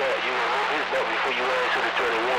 You gonna move his butt before you answer the 21.